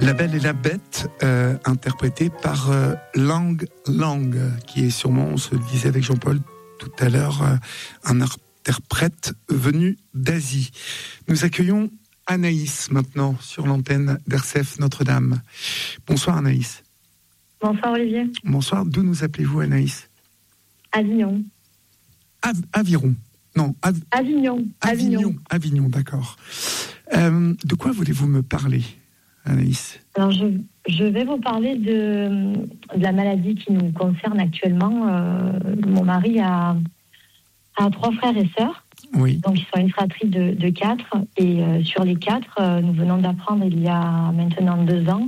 La Belle et la Bête, interprétée par Lang Lang, qui est sûrement, on se le disait avec Jean-Paul tout à l'heure, un interprète venu d'Asie. Nous accueillons Anaïs maintenant sur l'antenne d'RCF Notre-Dame. Bonsoir Anaïs. Bonsoir Olivier. Bonsoir, d'où nous appelez-vous Anaïs? Avignon. Aviron. Non, Avignon. Avignon, d'accord. De quoi voulez-vous me parler, Anaïs? Alors, je vais vous parler de la maladie qui nous concerne actuellement. Mon mari a 3 frères et sœurs. Oui. Donc, ils sont une fratrie de 4. Et sur les 4, nous venons d'apprendre il y a maintenant 2 ans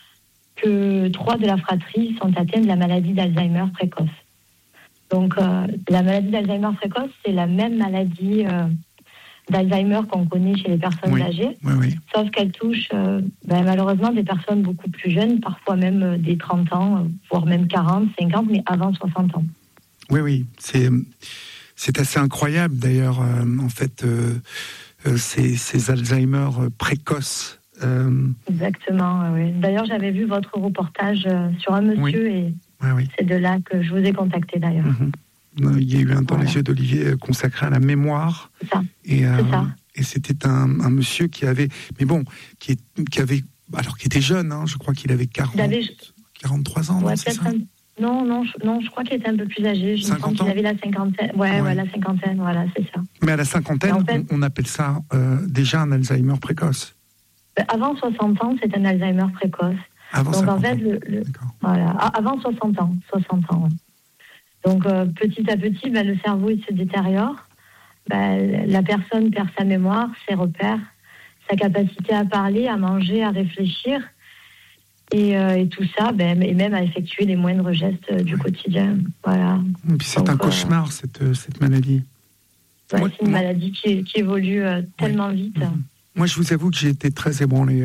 que 3 de la fratrie sont atteints de la maladie d'Alzheimer précoce. Donc, la maladie d'Alzheimer précoce, c'est la même maladie d'Alzheimer qu'on connaît chez les personnes âgées, sauf qu'elle touche malheureusement des personnes beaucoup plus jeunes, parfois même des 30 ans, voire même 40, 50, mais avant 60 ans. Oui, c'est assez incroyable d'ailleurs, en fait, ces Alzheimer précoces. Exactement, oui. D'ailleurs, j'avais vu votre reportage sur un monsieur et c'est de là que je vous ai contacté d'ailleurs. Il y a eu un temps les yeux d'Olivier consacré à la mémoire. C'est ça. Et c'était un monsieur qui avait, qui était jeune, hein, je crois qu'il avait 43 ans. Ouais, c'est ça Non, je crois qu'il était un peu plus âgé. Je pense qu'il avait la cinquantaine. La cinquantaine, voilà, c'est ça. Mais à la cinquantaine, en fait, on appelle ça déjà un Alzheimer précoce. Avant 60 ans, c'est un Alzheimer précoce. Avant donc 50 en fait, avant 60 ans. Donc petit à petit, le cerveau il se détériore. La personne perd sa mémoire, ses repères, sa capacité à parler, à manger, à réfléchir. Et tout ça, et même à effectuer les moindres gestes du quotidien. Voilà. Et puis c'est un cauchemar, cette maladie. C'est une maladie qui évolue tellement vite. Moi, je vous avoue que j'ai été très ébranlé.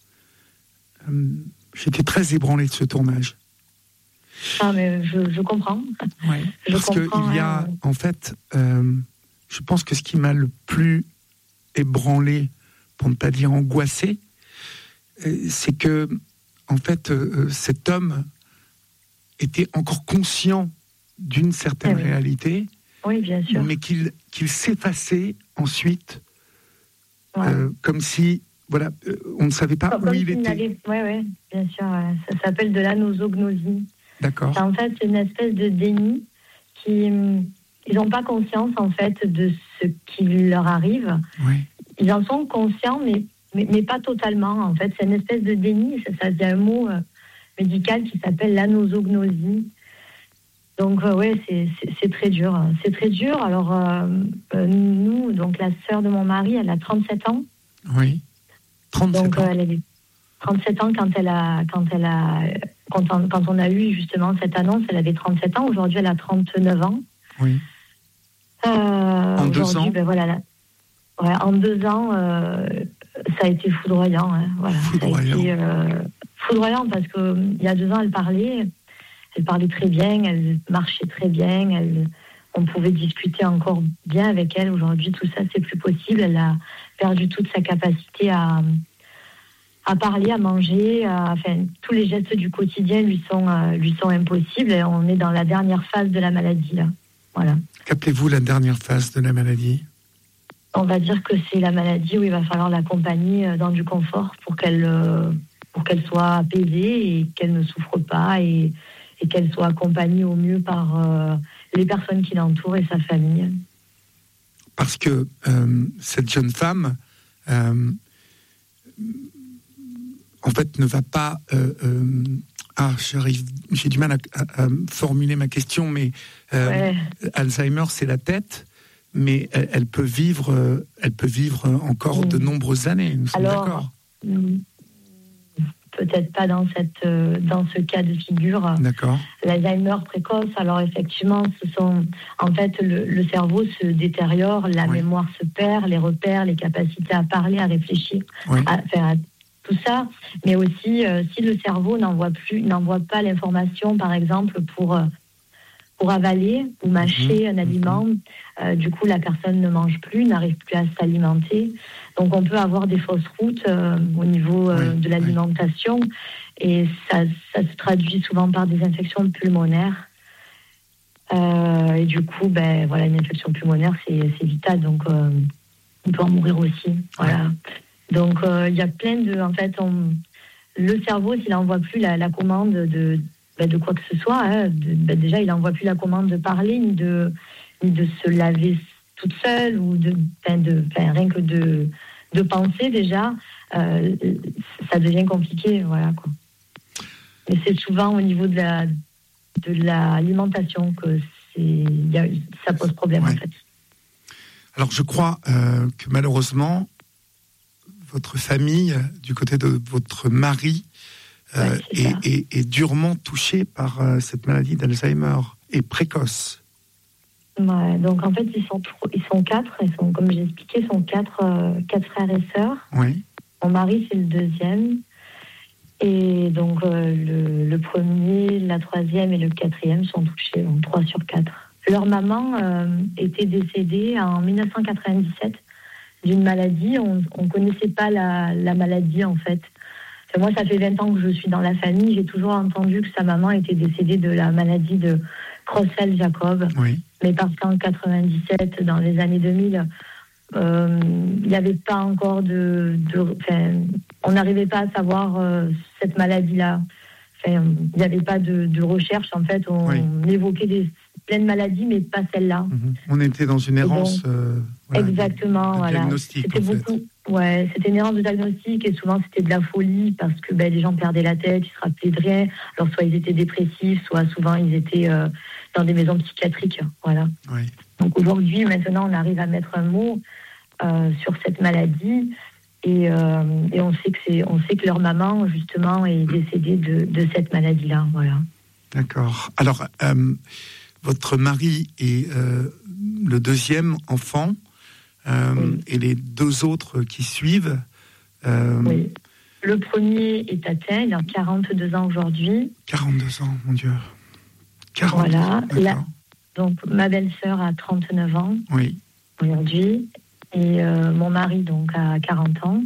J'étais très ébranlé de ce tournage. Ah, mais je comprends. Parce qu'il y a, en fait, je pense que ce qui m'a le plus ébranlé, pour ne pas dire angoissé, c'est que, en fait, cet homme était encore conscient d'une certaine réalité, bien sûr. mais qu'il s'effaçait ensuite, comme si, on ne savait pas où il était. Oui, bien sûr. Ça s'appelle de l'anosognosie. D'accord. C'est en fait une espèce de déni ils n'ont pas conscience en fait de ce qui leur arrive. Oui. Ils en sont conscients, mais pas totalement. En fait, c'est une espèce de déni. Ça dit un mot médical qui s'appelle l'anosognosie. Donc c'est très dur. C'est très dur. Alors nous, donc la sœur de mon mari, elle a 37 ans. Oui. 37 donc, ans. Elle avait 37 ans quand on a eu justement cette annonce, elle avait 37 ans. Aujourd'hui, elle a 39 ans. Oui. En 2 ans. En 2 ans, ça a été foudroyant. Foudroyant. Ça a été foudroyant parce que il y a 2 ans, elle parlait très bien, elle marchait très bien, on pouvait discuter encore bien avec elle. Aujourd'hui, tout ça, c'est plus possible. Elle a perdu toute sa capacité à parler, à manger, tous les gestes du quotidien lui sont impossibles. Et on est dans la dernière phase de la maladie, là. Voilà. Qu'appelez-vous la dernière phase de la maladie? On va dire que c'est la maladie où il va falloir l'accompagner dans du confort pour qu'elle soit apaisée et qu'elle ne souffre pas et qu'elle soit accompagnée au mieux par les personnes qui l'entourent et sa famille. Parce que cette jeune femme, en fait, ne va pas... j'ai du mal à formuler ma question, mais Alzheimer, c'est la tête, mais elle peut vivre encore de nombreuses années. Nous sommes d'accord. Peut-être pas dans ce cas de figure. D'accord. L'Alzheimer précoce, alors effectivement, le cerveau se détériore, la mémoire se perd, les repères, les capacités à parler, à réfléchir, à tout ça, mais aussi si le cerveau n'envoie pas l'information, par exemple, pour avaler ou mâcher un aliment, du coup la personne ne mange plus, n'arrive plus à s'alimenter. Donc on peut avoir des fausses routes au niveau de l'alimentation, et ça se traduit souvent par des infections pulmonaires. Et du coup, une infection pulmonaire, c'est vital, donc on peut en mourir aussi. Voilà. Donc il y a plein de, en fait, le cerveau, s'il n'envoie plus la commande de quoi que ce soit, déjà il n'envoie plus la commande de parler ni de se laver toute seule, ou rien que de penser déjà, ça devient compliqué, voilà quoi. Et c'est souvent au niveau de l'alimentation que ça pose problème en fait. Alors je crois que malheureusement votre famille, du côté de votre mari, est durement touchée par cette maladie d'Alzheimer, et précoce. Ouais, donc en fait ils sont quatre, comme j'ai expliqué, ils sont quatre frères et sœurs. Oui. Mon mari c'est le deuxième, et donc le premier, la troisième et le quatrième sont touchés, donc 3 sur 4. Leur maman était décédée en 1997 d'une maladie. On ne connaissait pas la maladie en fait. Enfin, moi ça fait 20 ans que je suis dans la famille, j'ai toujours entendu que sa maman était décédée de la maladie de Creutzfeldt-Jakob. Oui. Mais parce qu'en 97, dans les années 2000, il n'y avait pas encore on n'arrivait pas à savoir cette maladie-là. Enfin, il n'y avait pas de recherche, en fait. On évoquait plein de maladies, mais pas celle-là. On était dans une errance exactement, de diagnostic. C'était c'était une errance de diagnostic, et souvent c'était de la folie, parce que les gens perdaient la tête, ils se rappelaient de rien. Alors soit ils étaient dépressifs, soit souvent ils étaient dans des maisons psychiatriques. Voilà. Oui. Donc aujourd'hui, maintenant, on arrive à mettre un mot sur cette maladie, et on sait que leur maman justement est décédée de cette maladie-là. Voilà. D'accord. Alors votre mari est le deuxième enfant, et les 2 autres qui suivent. Oui. Le premier est atteint, il a 42 ans aujourd'hui. 42 ans, mon Dieu. 42 voilà. ans. Donc ma belle-sœur a 39 ans aujourd'hui, et mon mari donc a 40 ans.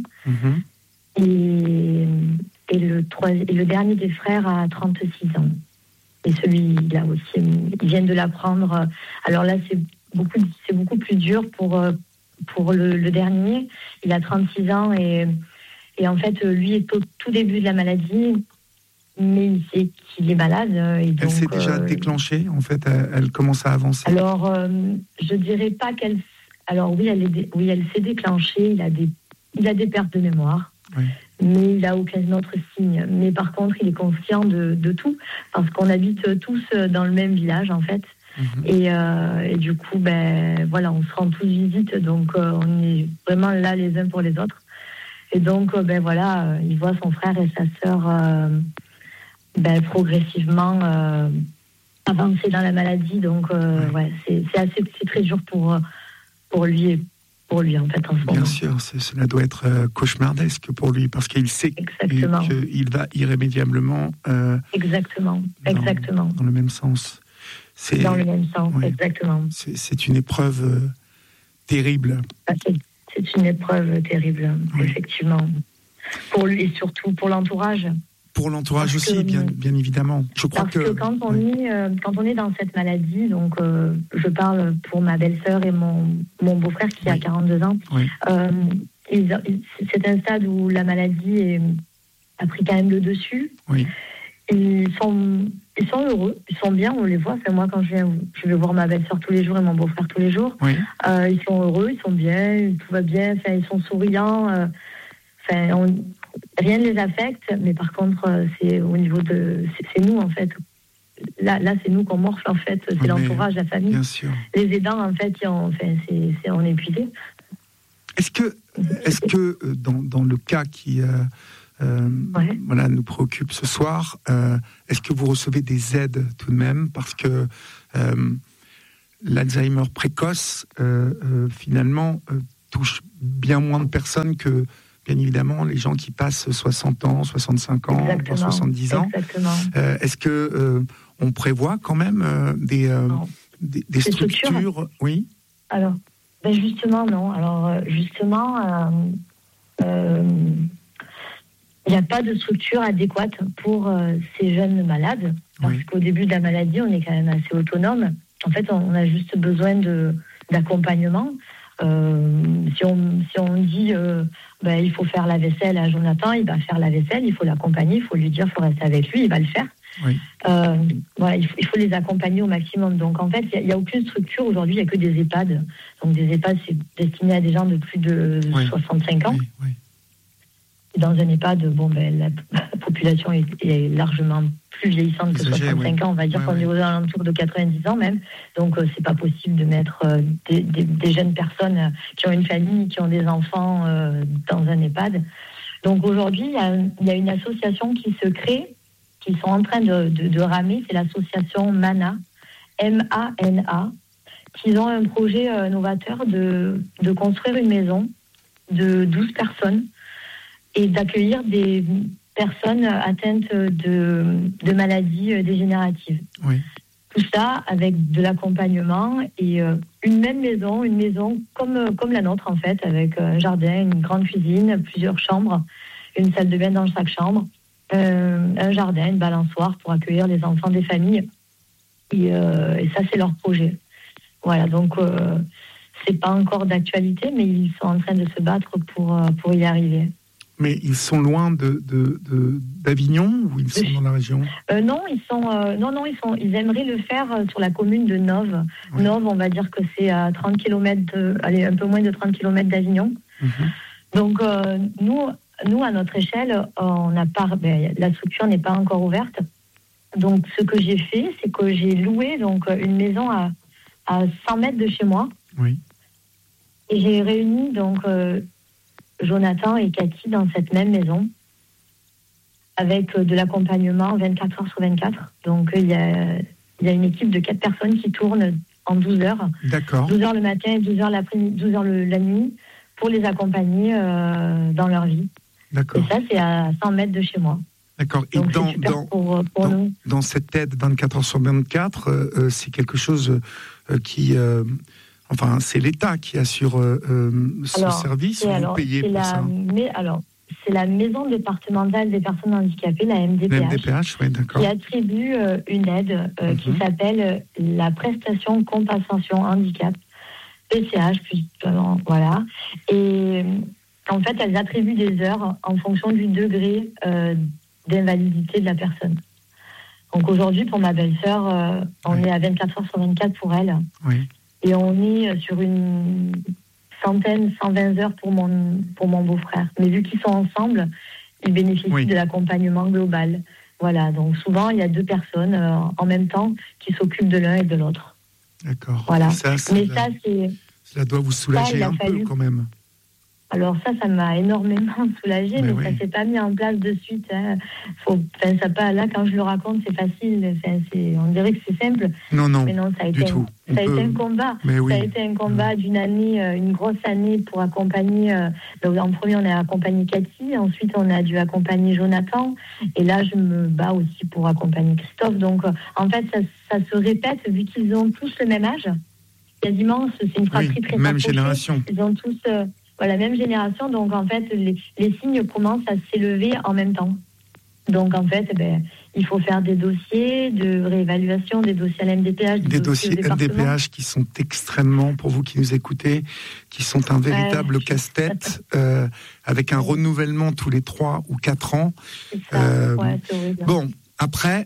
Et le dernier des frères a 36 ans. Et celui-là aussi, ils viennent de l'apprendre. Alors là, c'est beaucoup plus dur pour le dernier. Il a 36 ans, et en fait, lui est au tout début de la maladie, mais il sait qu'il est malade. Et donc, elle s'est déjà déclenchée, en fait, elle commence à avancer. Alors, je dirais pas qu'elle... Alors oui, elle s'est déclenchée, il a des pertes de mémoire. Oui. Mais il n'a aucun autre signe. Mais par contre, il est conscient de tout, parce qu'on habite tous dans le même village, en fait. Et du coup, on se rend tous visite, donc on est vraiment là les uns pour les autres. Et donc, il voit son frère et sa sœur progressivement avancer dans la maladie. Donc, c'est très dur pour lui et pour lui, en fait, en ce moment. Bien sûr, cela doit être cauchemardesque pour lui, parce qu'il sait qu'il va irrémédiablement exactement. Dans le même sens. Dans le même sens, exactement. C'est une épreuve terrible. C'est une épreuve terrible, effectivement. Pour lui et surtout pour l'entourage. Pour l'entourage aussi, bien évidemment. Je crois que quand on est dans cette maladie, donc je parle pour ma belle-sœur et mon beau-frère qui a 42 ans, c'est un stade où la maladie a pris quand même le dessus. Oui. Ils sont heureux, ils sont bien, on les voit. Enfin, moi, quand je vais voir ma belle-sœur tous les jours et mon beau-frère tous les jours, ils sont heureux, ils sont bien, tout va bien, enfin, ils sont souriants. Rien ne les affecte, mais par contre, c'est au niveau c'est nous, en fait. Là, c'est nous qu'on morfle, en fait. C'est l'entourage, la famille. Bien sûr. Les aidants, en fait, on est épuisés. Est-ce que dans le cas qui nous préoccupe ce soir, est-ce que vous recevez des aides tout de même, parce que l'Alzheimer précoce finalement touche bien moins de personnes que, bien évidemment, les gens qui passent 60 ans, 65 ans, 70 ans. Exactement. Est-ce que on prévoit quand même des structures? Oui. Alors, justement, non. Alors, justement, il n'y a pas de structure adéquate pour ces jeunes malades, parce qu'au début de la maladie, on est quand même assez autonome. En fait, on a juste besoin d'accompagnement. Si on dit il faut faire la vaisselle à Jonathan, il va faire la vaisselle, il faut l'accompagner, il faut lui dire, il faut rester avec lui, il va le faire. Oui. Il faut les accompagner au maximum. Donc en fait, il n'y a aucune structure aujourd'hui, il n'y a que des EHPAD. Donc des EHPAD, c'est destiné à des gens de plus de 65 ans. Oui. Dans un EHPAD, la population est largement plus vieillissante que 65 ans. On va dire qu'on est aux alentours de 90 ans même. Donc, c'est pas possible de mettre des jeunes personnes qui ont une famille, qui ont des enfants dans un EHPAD. Donc, aujourd'hui, il y a une association qui se crée, qui sont en train de ramer. C'est l'association MANA, M-A-N-A, qui ont un projet novateur de construire une maison de 12 personnes et d'accueillir des personnes atteintes de maladies dégénératives. Oui. Tout ça avec de l'accompagnement et une maison comme la nôtre en fait, avec un jardin, une grande cuisine, plusieurs chambres, une salle de bain dans chaque chambre, un jardin, une balançoire pour accueillir les enfants des familles. Et ça, c'est leur projet. Voilà, donc c'est pas encore d'actualité, mais ils sont en train de se battre pour y arriver. Mais ils sont loin d'Avignon ou ils sont dans la région ? Non, ils aimeraient le faire sur la commune de Nove. Oui. Nove, on va dire que c'est à 30 km, un peu moins de 30 km d'Avignon. Mm-hmm. Donc, nous, à notre échelle, la structure n'est pas encore ouverte. Donc, ce que j'ai fait, c'est que j'ai loué une maison à 100 mètres de chez moi. Oui. Et j'ai réuni Jonathan et Cathy dans cette même maison avec de l'accompagnement 24 heures sur 24. Donc, il y a une équipe de 4 personnes qui tournent en 12 heures. D'accord. 12 heures le matin et 12 heures l'après-midi, 12 heures la nuit pour les accompagner dans leur vie. D'accord. Et ça, c'est à 100 mètres de chez moi. D'accord. Et donc, dans cette aide 24 heures sur 24, c'est quelque chose qui... c'est l'État qui assure ce service ou vous payez pour ça ? C'est la Maison départementale des personnes handicapées, la MDPH, oui, d'accord. Qui attribue une aide qui s'appelle la prestation compensation handicap, PCH, voilà. Et en fait, elles attribuent des heures en fonction du degré d'invalidité de la personne. Donc aujourd'hui, pour ma belle-sœur, on est à 24 heures sur 24 pour elle. Oui. Et on est sur une 120 heures pour mon beau-frère. Mais vu qu'ils sont ensemble, ils bénéficient de l'accompagnement global. Voilà, donc souvent, il y a 2 personnes en même temps qui s'occupent de l'un et de l'autre. D'accord. Voilà. Cela doit vous soulager un peu quand même. Alors ça m'a énormément soulagée, mais ça s'est pas mis en place de suite. Hein. Là, quand je le raconte, c'est facile. On dirait que c'est simple. Non, mais non, ça a été un combat. Ça a été un combat d'une année, une grosse année pour accompagner. Donc, en premier, on a accompagné Cathy. Ensuite, on a dû accompagner Jonathan. Et là, je me bats aussi pour accompagner Christophe. Donc, en fait, ça se répète vu qu'ils ont tous le même âge. Quasiment, c'est une fratrie très même génération. Ils ont tous... la même génération, donc en fait, les signes commencent à s'élever en même temps. Donc en fait, il faut faire des dossiers de réévaluation, des dossiers à la MDPH. Des dossiers MDPH qui sont extrêmement, pour vous qui nous écoutez, qui sont un véritable casse-tête, avec un renouvellement tous les 3 ou 4 ans. C'est ça. C'est horrible. Bon, après...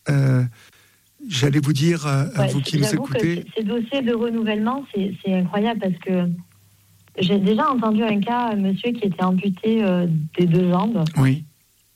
j'allais vous dire, à vous qui nous écoutez... Ces dossiers de renouvellement, c'est incroyable parce que j'ai déjà entendu un cas, un monsieur qui était amputé des 2 jambes. Oui.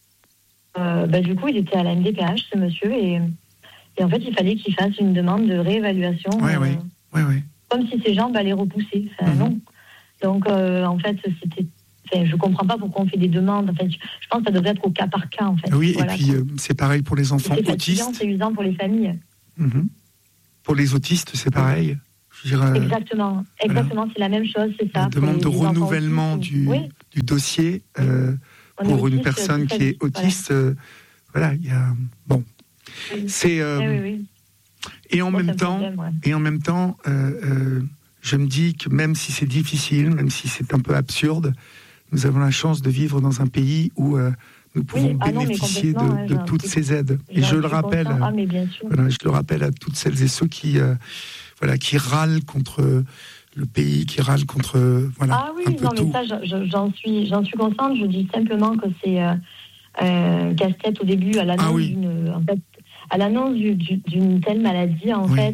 Du coup, il était à la MDPH, ce monsieur, et en fait, il fallait qu'il fasse une demande de réévaluation. Oui. Comme si ses jambes allaient repousser. Non. Donc, en fait, je ne comprends pas pourquoi on fait des demandes. Enfin, je pense que ça devrait être au cas par cas, en fait. Oui, voilà, et puis c'est pareil pour les enfants autistes. C'est usant pour les familles. Pour les autistes, c'est pareil. Exactement, c'est la même chose, c'est ça. La demande de renouvellement du dossier pour une personne qui est autiste, il y a... Bon. C'est... Et en même temps, je me dis que même si c'est difficile, même si c'est un peu absurde, nous avons la chance de vivre dans un pays où nous pouvons bénéficier de toutes ces aides. Et je le rappelle, voilà, je le rappelle à toutes celles et ceux qui râlent contre le pays, qui râlent contre Ah oui, non, mais ça, j'en suis consciente. Je dis simplement que c'est casse-tête au début à l'annonce d'une telle maladie.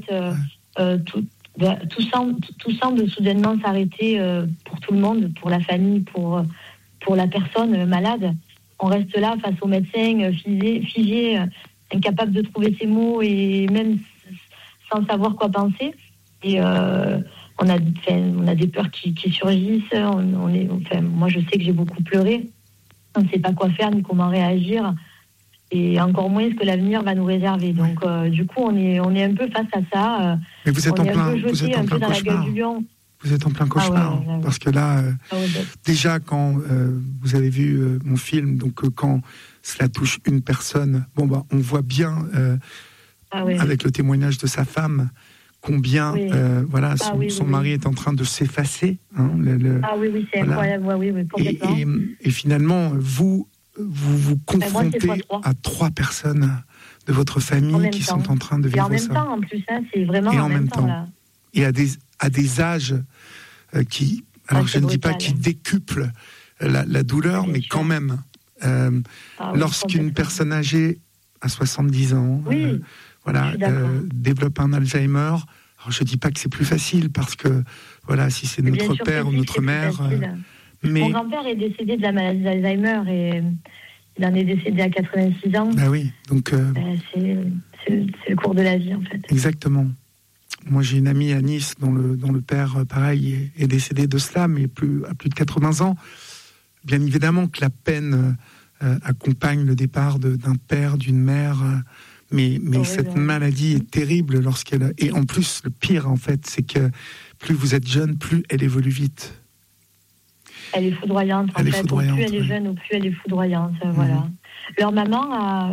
Tout semble soudainement s'arrêter pour tout le monde, pour la famille, pour la personne malade. On reste là face au médecin, figé, incapable de trouver ses mots et même sans savoir quoi penser. Et on a des peurs qui surgissent. Moi, je sais que j'ai beaucoup pleuré. On ne sait pas quoi faire ni comment réagir. Et encore moins ce que l'avenir va nous réserver. Donc, du coup, on est un peu face à ça. Mais vous êtes en plein cauchemar. Vous êtes en plein cauchemar. Parce que là, déjà, quand vous avez vu mon film, donc quand cela touche une personne, on voit bien, avec le témoignage de sa femme, combien son mari est en train de s'effacer. Hein, c'est incroyable. Complètement. Et finalement, vous confrontez à 3 personnes de votre famille qui sont en train de vivre ça. Et en même temps, en plus, c'est vraiment en même temps. Là. Et à des âges qui, alors je ne dis pas qui décuplent la douleur, mais quand même, lorsqu'une personne âgée à 70 ans, développe un Alzheimer, alors je ne dis pas que c'est plus facile, parce que si c'est notre père ou notre mère... Mon grand-père est décédé de la maladie d'Alzheimer et il en est décédé à 86 ans. Ah oui, donc... c'est le cours de la vie, en fait. Exactement. Moi, j'ai une amie à Nice dont le père, pareil, est décédé de cela, mais à plus de 80 ans. Bien évidemment que la peine accompagne le départ d'un père, d'une mère, mais cette maladie est terrible lorsqu'elle... Et en plus, le pire, en fait, c'est que plus vous êtes jeune, plus elle évolue vite. Elle est foudroyante, Plus elle est jeune, plus elle est foudroyante, voilà. Leur maman,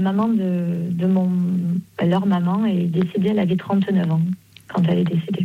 leur maman est décédée, elle avait 39 ans quand elle est décédée.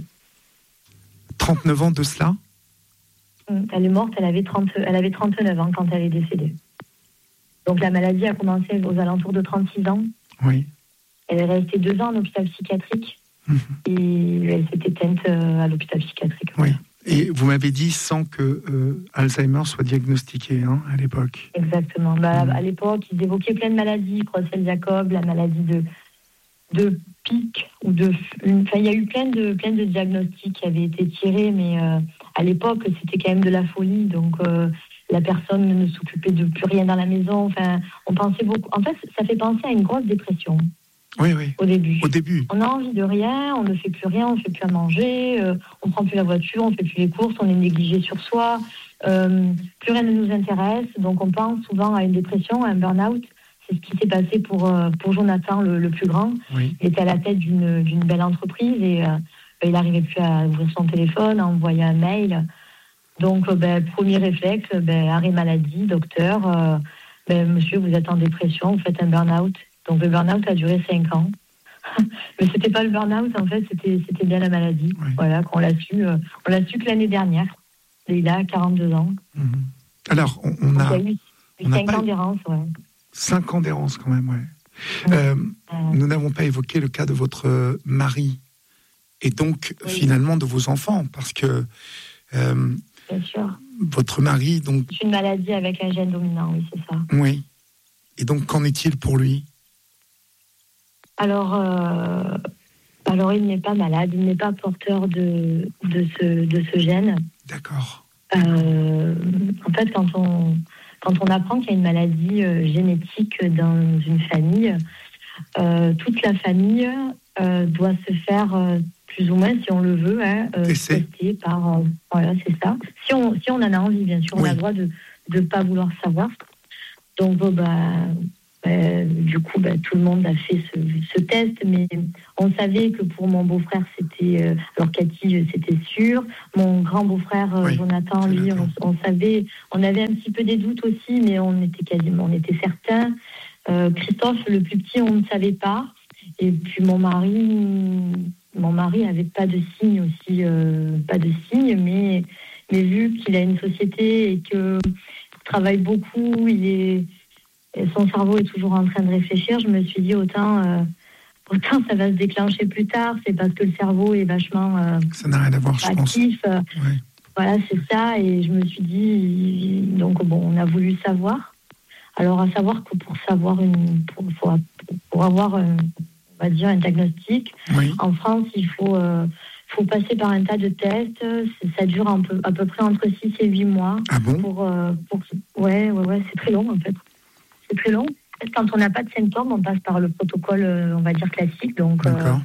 39 ans de cela ? Elle est morte, elle avait 39 ans quand elle est décédée. Donc la maladie a commencé aux alentours de 36 ans. Oui. Elle est restée 2 ans en hôpital psychiatrique et elle s'est éteinte à l'hôpital psychiatrique. Oui. Et vous m'avez dit sans que Alzheimer soit diagnostiqué à l'époque. Exactement. À l'époque, ils évoquaient plein de maladies, Creutzfeldt-Jakob, la maladie de Pic, il y a eu plein de diagnostics qui avaient été tirés, mais à l'époque, c'était quand même de la folie. Donc, la personne ne s'occupait de plus rien dans la maison. Enfin, on pensait beaucoup. En fait, ça fait penser à une grosse dépression. Oui. Au début. On a envie de rien, on ne fait plus rien, on ne fait plus à manger, on ne prend plus la voiture, on ne fait plus les courses, on est négligé sur soi, plus rien ne nous intéresse, donc on pense souvent à une dépression, à un burn-out. C'est ce qui s'est passé pour Jonathan, le plus grand. Oui. Il était à la tête d'une belle entreprise et il n'arrivait plus à ouvrir son téléphone, à envoyer un mail. Donc, premier réflexe, arrêt maladie, docteur, monsieur, vous êtes en dépression, vous faites un burn-out. Donc le burn-out a duré 5 ans. Mais c'était pas le burn-out, en fait, c'était bien la maladie. Oui. Voilà, qu'on l'a su. On l'a su que l'année dernière. Et il a 42 ans. Alors, on a... Il y a eu 5 ans d'errance, 5 ans d'errance, quand même, Nous n'avons pas évoqué le cas de votre mari. Et donc, finalement, de vos enfants. Parce que... bien sûr. Votre mari, donc... C'est une maladie avec un gène dominant, oui, c'est ça. Oui. Et donc, qu'en est-il pour lui ? Alors, il n'est pas malade, il n'est pas porteur de ce gène. D'accord. En fait, quand on apprend qu'il y a une maladie génétique dans une famille, toute la famille doit se faire plus ou moins, si on le veut, tester par... voilà, c'est ça. Si on en a envie, bien sûr, on a le droit de ne pas vouloir savoir. Donc, du coup, tout le monde a fait ce test, mais on savait que pour mon beau-frère, c'était... alors, Cathy, c'était sûr. Mon grand beau-frère, Jonathan, lui, on savait... On avait un petit peu des doutes aussi, mais on était certains. Christophe, le plus petit, on ne savait pas. Et puis, mon mari avait pas de signe aussi, mais Mais vu qu'il a une société et qu'il travaille beaucoup, son cerveau est toujours en train de réfléchir, je me suis dit autant ça va se déclencher plus tard. C'est parce que le cerveau est vachement ça n'a rien à voir, actif. Je pense. Ouais. Voilà, c'est ça. Et je me suis dit, donc on a voulu savoir. Alors à savoir que pour avoir on va dire un diagnostic, en France, il faut passer par un tas de tests. Ça dure à peu près entre 6 et 8 mois. Ah bon? Ouais, c'est très long en fait. C'est très long. Quand on n'a pas de symptômes, on passe par le protocole, on va dire classique. D'accord.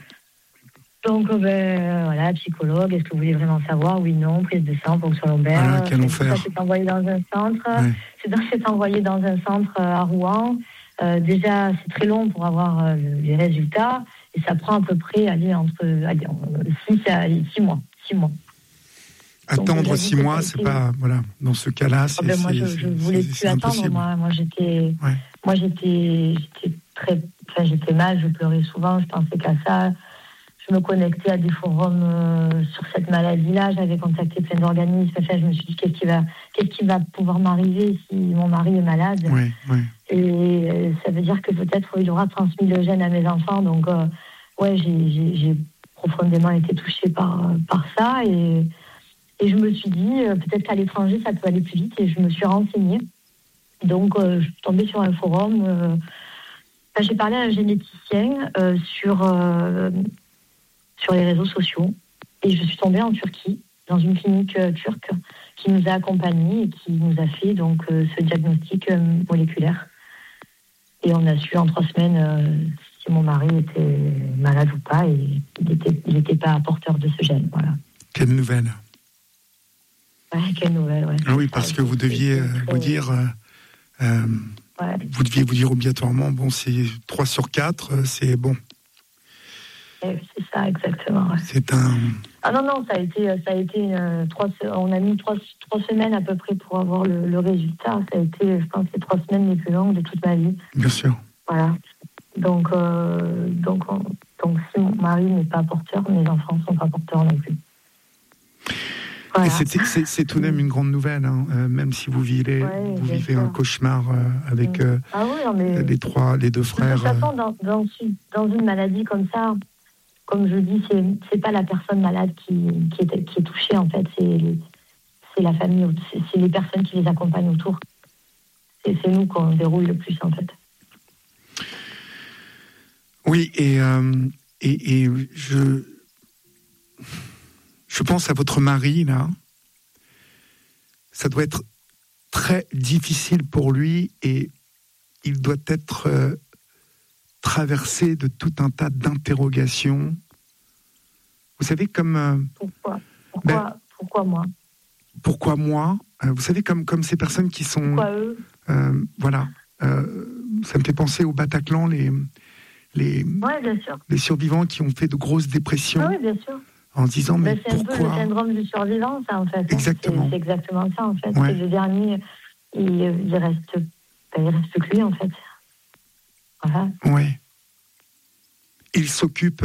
Voilà, psychologue, est-ce que vous voulez vraiment savoir? Oui, non, prise de sang, fonction lombaire. Voilà, quel enfer. Ça, c'est envoyé dans un centre. Ouais. C'est envoyé dans un centre à Rouen. Déjà, c'est très long pour avoir les résultats. Et ça prend à peu près entre 6 à 6 mois. 6 mois. Attendre Donc, 6 mois, c'est pas... Voilà, dans ce cas-là, c'est... moi, je voulais plus attendre. Moi, j'étais très... Enfin, j'étais mal, je pleurais souvent, je pensais qu'à ça. Je me connectais à des forums sur cette maladie-là. J'avais contacté plein d'organismes. Enfin, je me suis dit, qu'est-ce qui va pouvoir m'arriver si mon mari est malade? Ouais. Et ça veut dire que peut-être il aura transmis le gène à mes enfants. Donc, j'ai profondément été touchée par ça. Et je me suis dit, peut-être qu'à l'étranger, ça peut aller plus vite. Et je me suis renseignée. Donc, je suis tombée sur un forum. J'ai parlé à un généticien sur les réseaux sociaux. Et je suis tombée en Turquie, dans une clinique turque, qui nous a accompagnés et qui nous a fait donc ce diagnostic moléculaire. Et on a su en 3 semaines si mon mari était malade ou pas, et il n'était pas porteur de ce gène. Voilà. Quelle nouvelle! Ouais, quelle nouvelle, ouais. Ah oui, parce que vous deviez vous dire... Vous deviez vous dire obligatoirement, bon, c'est 3 sur 4, c'est bon. C'est ça, exactement. Ouais. C'est un... Ah non, ça a été on a mis 3 semaines à peu près pour avoir le résultat. Ça a été, je pense, les 3 semaines les plus longues de toute ma vie. Bien sûr. Voilà. Donc si mon mari n'est pas porteur, mes enfants ne sont pas porteurs non plus. Voilà. Et c'est tout de même une grande nouvelle, hein, même si vous vivez un cauchemar avec les 2 frères. De toute façon, dans une maladie comme ça, comme je dis, c'est pas la personne malade qui est touchée, en fait, c'est la famille, c'est les personnes qui les accompagnent autour. C'est nous qu'on déroule le plus, en fait. Oui, et je pense à votre mari, là. Ça doit être très difficile pour lui et il doit être traversé de tout un tas d'interrogations. Vous savez, comme... Pourquoi moi? Pourquoi moi? Vous savez, comme ces personnes qui sont... Pourquoi eux? Voilà. Ça me fait penser au Bataclan, les survivants qui ont fait de grosses dépressions. Ah oui, bien sûr. En se disant, mais c'est pourquoi? un peu le syndrome du survivant, ça, en fait. Exactement. C'est exactement ça, en fait. Ouais. C'est le dernier, il reste que lui, en fait. Voilà. Oui. Il s'occupe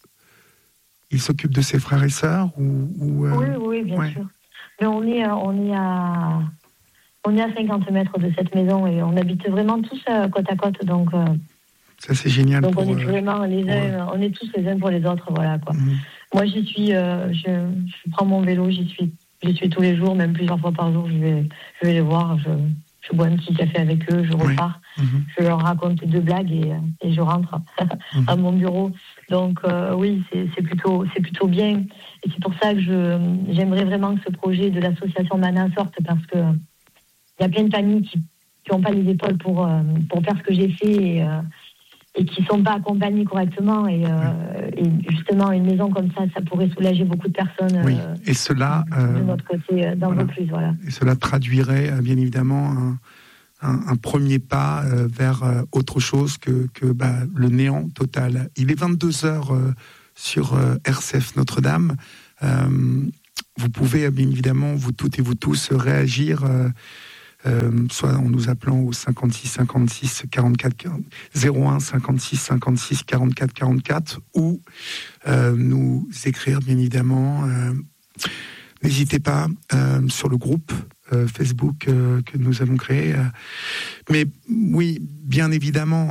de ses frères et sœurs ou Oui, bien sûr. Mais on est à 50 mètres de cette maison et on habite vraiment tous côte à côte, donc... Ça, c'est génial. Donc on est vraiment on est tous les uns pour les autres, voilà, quoi. Mmh. Moi, j'y suis, je prends mon vélo, j'y suis tous les jours, même plusieurs fois par jour, je vais les voir, je bois un petit café avec eux, je repars, je leur raconte 2 blagues et je rentre à mon bureau. Donc oui, c'est plutôt bien. Et c'est pour ça que j'aimerais vraiment que ce projet de l'association Mana sorte, parce que il y a plein de familles qui n'ont pas les épaules pour faire ce que j'ai fait et qui ne sont pas accompagnés correctement. Et justement, une maison comme ça pourrait soulager beaucoup de personnes. Oui. Et cela, de notre côté, d'un peu plus. Voilà. Et cela traduirait, bien évidemment, un premier pas vers autre chose que le néant total. Il est 22h sur RCF Notre-Dame. Vous pouvez, bien évidemment, vous toutes et vous tous, réagir... soit en nous appelant au 56 56 44 01 56 56 44 44 ou nous écrire, bien évidemment. N'hésitez pas sur le groupe Facebook que nous avons créé. Mais oui, bien évidemment,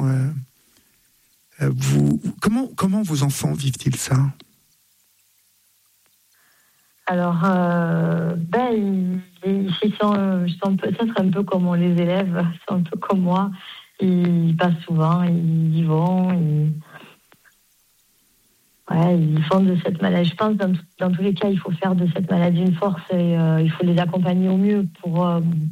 comment vos enfants vivent-ils ça ? Alors, ils sont peut-être un peu comme les élèves, ils sont un peu comme moi. Ils passent souvent, ils y vont, ils font de cette maladie. Je pense dans tous les cas, il faut faire de cette maladie une force et il faut les accompagner au mieux pour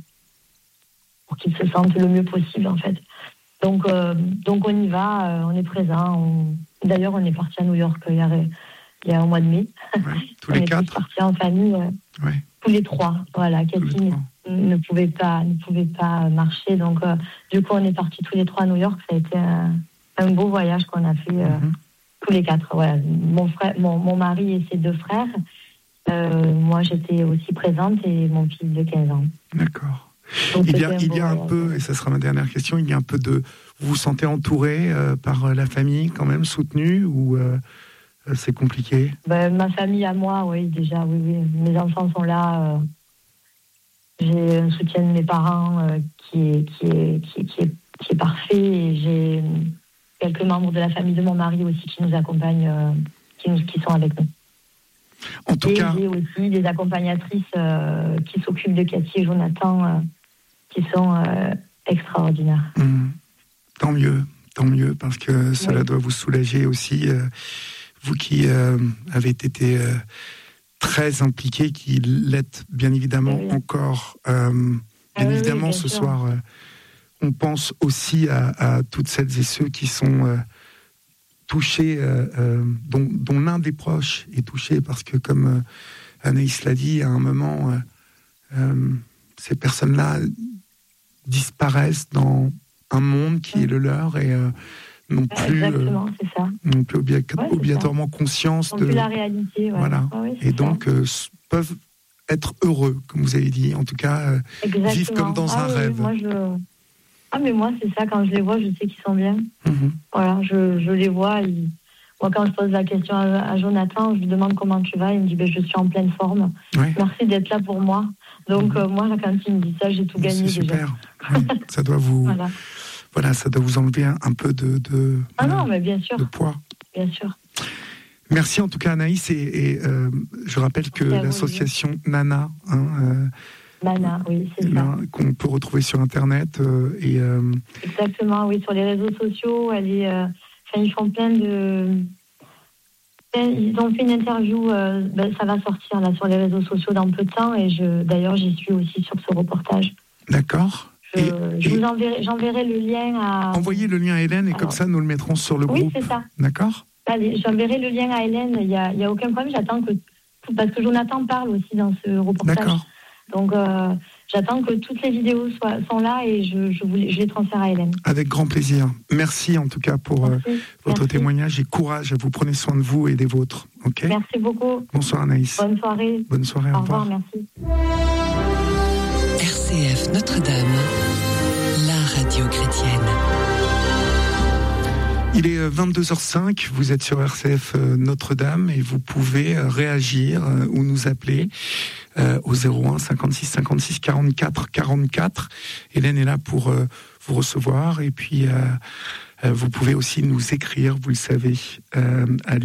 qu'ils se sentent le mieux possible en fait. Donc on y va, on est présent. D'ailleurs, on est parti à New York il y a un mois de mai. Ouais, tous les quatre. On est partis en famille, tous les trois. Voilà, Cathy ne pouvait pas marcher, donc du coup on est partis tous les trois à New York. Ça a été un beau voyage qu'on a fait. Tous les quatre, voilà. Mon mari et ses deux frères. Moi, j'étais aussi présente et mon fils de 15 ans. D'accord. Donc, il y a un peu, et ça sera ma dernière question, il y a un peu de... Vous vous sentez entouré par la famille, quand même, soutenue, ou c'est compliqué ? Ma famille à moi, oui, déjà, oui. Mes enfants sont là. J'ai un soutien de mes parents qui est parfait, et j'ai... quelques membres de la famille de mon mari aussi qui nous accompagnent, qui sont avec nous. En tout cas, j'ai aussi des accompagnatrices qui s'occupent de Cathy et Jonathan, qui sont extraordinaires. Tant mieux, parce que cela doit vous soulager aussi, vous qui avez été très impliqués, qui l'êtes bien évidemment encore. Bien évidemment, ce soir... on pense aussi à toutes celles et ceux qui sont touchés, dont l'un des proches est touché, parce que comme Anaïs l'a dit, à un moment, ces personnes-là disparaissent dans un monde qui est le leur et n'ont plus, obligatoirement conscience de la réalité. Ouais. Voilà. Et donc peuvent être heureux, comme vous avez dit, en tout cas, vivre comme dans un rêve. Mais moi, c'est ça, quand je les vois, je sais qu'ils sont bien. Voilà, je les vois. Moi, quand je pose la question à Jonathan, je lui demande comment tu vas. Il me dit, je suis en pleine forme. Ouais. Merci d'être là pour moi. Donc, moi, quand il me dit ça, j'ai tout gagné. C'est super. Ça doit vous... Voilà, ça doit vous enlever un peu de mais bien sûr. De poids. Bien sûr. Merci en tout cas, Anaïs. Et je rappelle que l'association Nana... Nana, oui, c'est ça. Qu'on peut retrouver sur Internet. Exactement, oui, sur les réseaux sociaux. Ils font plein de... Ils ont fait une interview, ça va sortir là sur les réseaux sociaux dans peu de temps. Et d'ailleurs, j'y suis aussi sur ce reportage. D'accord. J'enverrai le lien à... Envoyez le lien à Hélène et comme ça, nous le mettrons sur le groupe. Oui, c'est ça. D'accord. Allez, j'enverrai le lien à Hélène. Il y a aucun problème. Parce que Jonathan parle aussi dans ce reportage. D'accord. Donc, j'attends que toutes les vidéos sont là et je les transfère à Hélène. Avec grand plaisir. Merci en tout cas pour votre témoignage et courage. Vous prenez soin de vous et des vôtres. Okay ? Merci beaucoup. Bonsoir Anaïs. Bonne soirée. Bonne soirée. Au revoir. Merci. RCF Notre-Dame, la radio chrétienne. Il est 22h05, vous êtes sur RCF Notre-Dame et vous pouvez réagir ou nous appeler au 01 56 56 44 44. Hélène est là pour vous recevoir et puis vous pouvez aussi nous écrire, vous le savez, à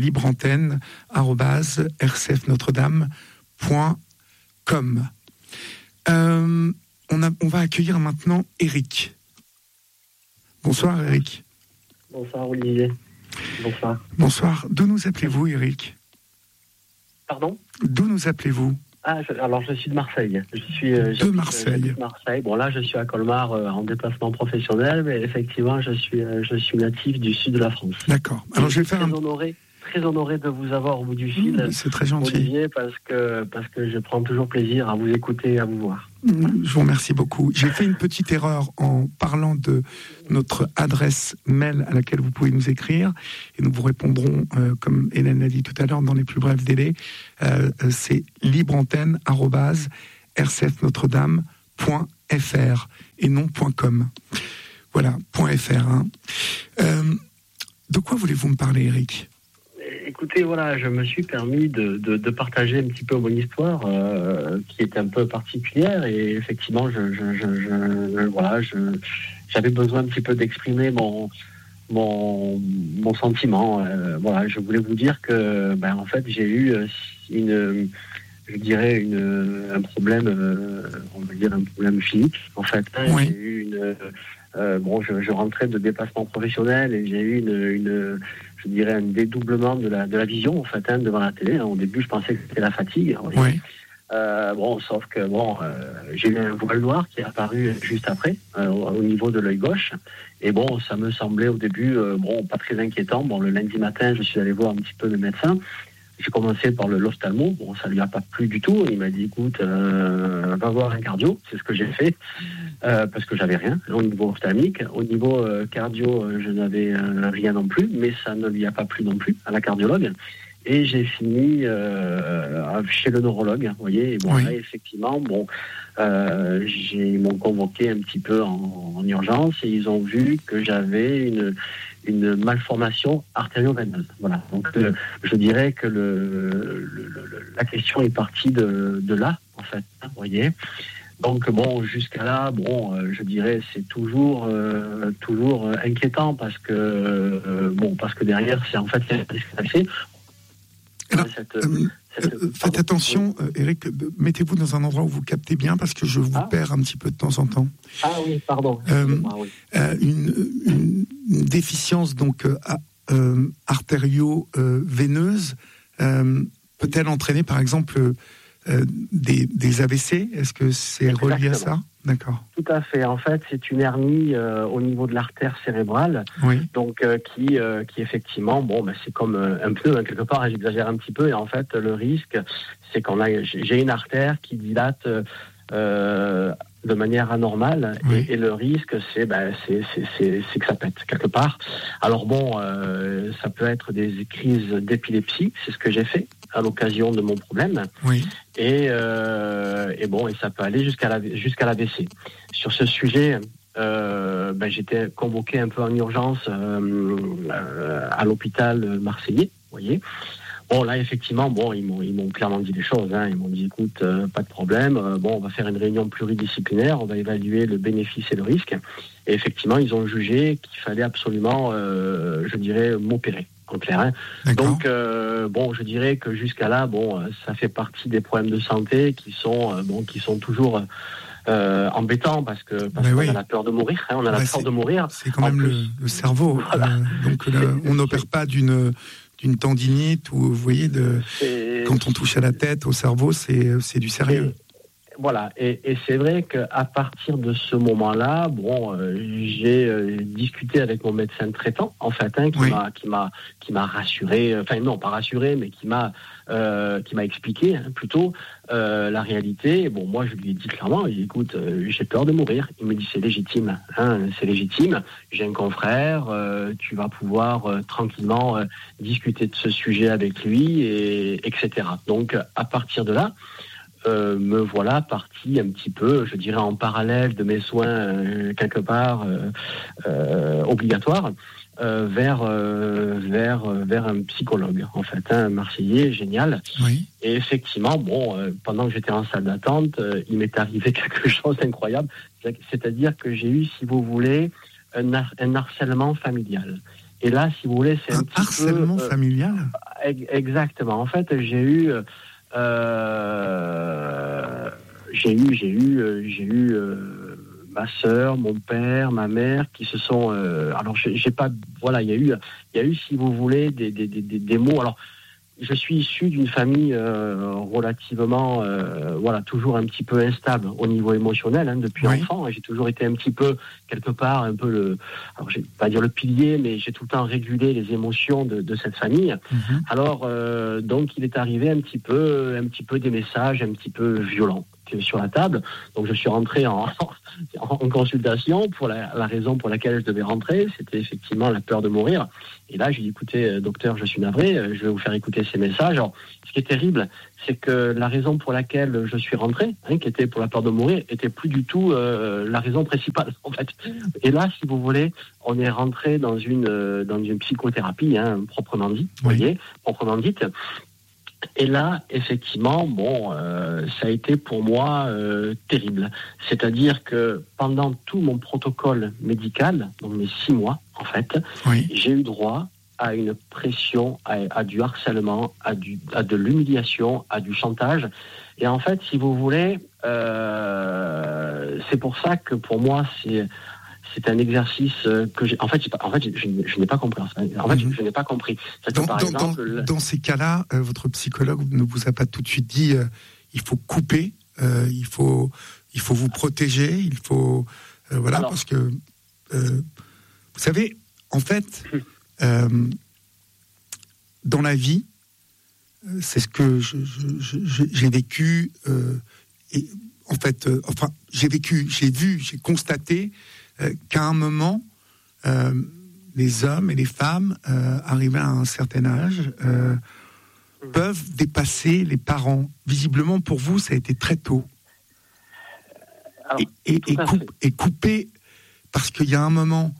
libreantenne@rcfnotredame.com. On va accueillir maintenant Eric. Bonsoir Eric. Bonsoir Olivier. Bonsoir. Bonsoir. D'où nous appelez-vous, Eric ? Pardon ? D'où nous appelez-vous ? Alors je suis de Marseille. De Marseille. Marseille. Bon là je suis à Colmar en déplacement professionnel, mais effectivement je suis natif du sud de la France. D'accord. Alors je vais faire très honoré de vous avoir au bout du fil. C'est très gentil. Olivier, parce que je prends toujours plaisir à vous écouter et à vous voir. Je vous remercie beaucoup. J'ai fait une petite erreur en parlant de notre adresse mail à laquelle vous pouvez nous écrire et nous vous répondrons, comme Hélène l'a dit tout à l'heure, dans les plus brefs délais. C'est libreantenne@rcfnotredame.fr et non .com. Voilà, .fr. De quoi voulez-vous me parler, Eric ? écoutez, voilà, je me suis permis de partager un petit peu mon histoire qui est un peu particulière et effectivement, j'avais besoin un petit peu d'exprimer mon sentiment. Voilà, je voulais vous dire que, en fait, j'ai eu un problème, on va dire un problème physique. En fait, Oui. j'ai eu je rentrais de déplacement professionnel et j'ai eu un dédoublement de la vision en fait devant la télé. Au début, je pensais que c'était la fatigue. Oui. Sauf que j'ai eu un voile noir qui est apparu juste après au niveau de l'œil gauche. Et ça me semblait au début pas très inquiétant. Le lundi matin, je suis allé voir un petit peu le médecin. J'ai commencé par l'ophtalmo. Ça lui a pas plu du tout. Il m'a dit, écoute, va voir un cardio. C'est ce que j'ai fait parce que j'avais rien au niveau ophtalmique. Au niveau cardio, je n'avais rien non plus, mais ça ne lui a pas plu non plus à la cardiologue. Et j'ai fini chez le neurologue, vous voyez. Et Oui. là, effectivement, ils m'ont convoqué un petit peu en urgence et ils ont vu que j'avais une malformation artério-veineuse. Voilà. Donc, je dirais que la question est partie de là, en fait. Vous voyez. Donc jusqu'à là, je dirais c'est toujours inquiétant parce que derrière c'est en fait c'est alors, faites attention, Eric, mettez-vous dans un endroit où vous captez bien parce que je vous perds un petit peu de temps en temps. Ah oui, pardon. Oui. Une déficience donc artério-veineuse peut-elle entraîner par exemple des AVC? Est-ce que c'est relié à ça? D'accord. Tout à fait. En fait, c'est une hernie au niveau de l'artère cérébrale, oui. Donc qui effectivement, c'est comme un peu quelque part, j'exagère un petit peu, et en fait, le risque, c'est j'ai une artère qui dilate de manière anormale, oui. et le risque, c'est que ça pète quelque part. Alors ça peut être des crises d'épilepsie, c'est ce que j'ai fait à l'occasion de mon problème. Oui. Et ça peut aller jusqu'à l'AVC. Sur ce sujet, j'étais convoqué un peu en urgence à l'hôpital marseillais, vous voyez. Là, effectivement, ils m'ont clairement dit des choses. Ils m'ont dit, écoute, pas de problème. On va faire une réunion pluridisciplinaire. On va évaluer le bénéfice et le risque. Et effectivement, ils ont jugé qu'il fallait absolument, m'opérer. En clair. Donc, je dirais que jusqu'à là, ça fait partie des problèmes de santé qui sont toujours embêtants parce qu'on a la peur de mourir. On a la peur de mourir. C'est quand même le cerveau. Voilà. Donc là, on n'opère pas d'une tendinite ou vous voyez quand on touche à la tête, au cerveau, c'est du sérieux. Voilà, et c'est vrai qu'à partir de ce moment-là, j'ai discuté avec mon médecin traitant, en fait, qui m'a rassuré, enfin non, pas rassuré, mais qui m'a expliqué plutôt la réalité. Moi, je lui ai dit clairement, écoute, j'ai peur de mourir. Il me dit c'est légitime, c'est légitime. J'ai un confrère, tu vas pouvoir tranquillement discuter de ce sujet avec lui, etc. Donc, à partir de là. Me voilà parti un petit peu, je dirais en parallèle de mes soins quelque part obligatoires vers un psychologue en fait, un Marseillais génial. Oui. Et effectivement, pendant que j'étais en salle d'attente, il m'est arrivé quelque chose d'incroyable, c'est-à-dire que j'ai eu, si vous voulez, un harcèlement familial. Et là, si vous voulez, c'est un petit harcèlement familial. Exactement. En fait, j'ai eu ma sœur, mon père, ma mère qui se sont alors j'ai pas il y a eu si vous voulez des mots. Alors je suis issu d'une famille relativement toujours un petit peu instable au niveau émotionnel depuis enfant. J'ai toujours été un petit peu quelque part alors je vais pas dire le pilier, mais j'ai tout le temps régulé les émotions de cette famille. Alors donc il est arrivé un petit peu des messages un petit peu violents était sur la table. Donc je suis rentré en consultation pour la raison pour laquelle je devais rentrer, c'était effectivement la peur de mourir. Et là, j'ai dit, écoutez, docteur, je suis navré, je vais vous faire écouter ces messages. Alors, ce qui est terrible, c'est que la raison pour laquelle je suis rentré, qui était pour la peur de mourir, était plus du tout la raison principale, en fait. Et là, si vous voulez, on est rentré dans une psychothérapie, proprement dit, proprement dite. Et là, effectivement, ça a été pour moi terrible. C'est-à-dire que pendant tout mon protocole médical, donc mes 6 mois, en fait, j'ai eu droit à une pression, à du harcèlement, à de l'humiliation, à du chantage. Et en fait, si vous voulez, c'est pour ça que pour moi, c'est un exercice que je n'ai pas compris. Je n'ai pas compris. Dans ces cas-là, votre psychologue ne vous a pas tout de suite dit il faut couper, il faut vous protéger, il faut parce que vous savez, en fait, dans la vie, c'est ce que j'ai vécu. J'ai vu, j'ai constaté qu'à un moment, les hommes et les femmes, arrivés à un certain âge, peuvent dépasser les parents. Visiblement, pour vous, ça a été très tôt. Et couper, parce qu'il y a un moment,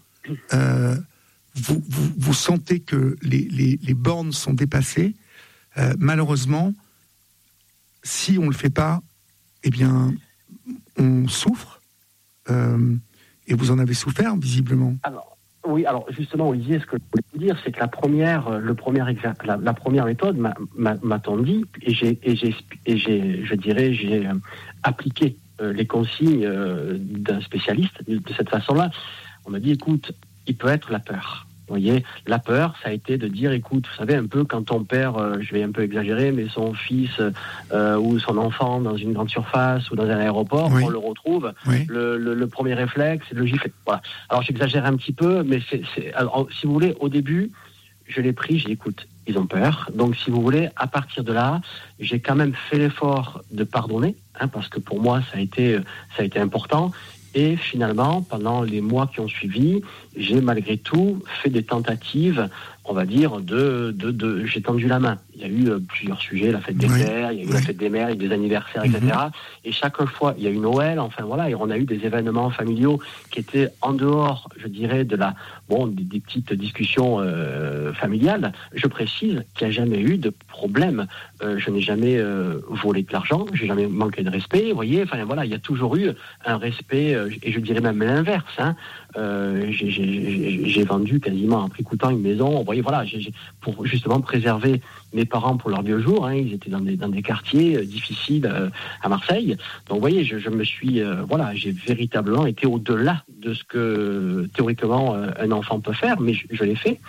vous sentez que les bornes sont dépassées. Malheureusement, si on ne le fait pas, eh bien, on souffre. Et vous en avez souffert, visiblement. Alors justement, Olivier, ce que je voulais vous dire, c'est que la première méthode m'a-t-on dit, et j'ai appliqué les consignes d'un spécialiste de cette façon-là. On m'a dit, écoute, il peut être la peur. Vous voyez, la peur, ça a été de dire, écoute, vous savez, un peu quand on perd, je vais un peu exagérer, mais son fils ou son enfant dans une grande surface ou dans un aéroport, on le retrouve, le premier réflexe, c'est de le gifler. Voilà. Alors j'exagère un petit peu, mais alors, si vous voulez, au début, je l'ai pris, j'ai dit, écoute, ils ont peur. Donc si vous voulez, à partir de là, j'ai quand même fait l'effort de pardonner, parce que pour moi, ça a été important. Et finalement, pendant les mois qui ont suivi, j'ai malgré tout fait des tentatives, on va dire, j'ai tendu la main. Il y a eu plusieurs sujets, la fête des pères, il y a eu la fête des mères, il y a eu des anniversaires, etc. Et chaque fois, il y a eu Noël, et on a eu des événements familiaux qui étaient en dehors, je dirais, des petites discussions familiales. Je précise qu'il n'y a jamais eu de problème. Je n'ai jamais volé de l'argent, je n'ai jamais manqué de respect, vous voyez. Il y a toujours eu un respect, et je dirais même l'inverse. J'ai vendu quasiment à prix coûtant une maison, vous voyez, pour justement préserver mes parents pour leur vieux jour. Ils étaient dans des quartiers difficiles à Marseille. Donc vous voyez, je me suis j'ai véritablement été au-delà de ce que théoriquement un enfant peut faire, mais je l'ai fait.